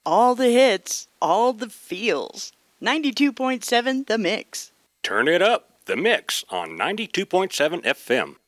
All the hits, all the feels. 92.7 The Mix. Turn it up, The Mix on 92.7 FM.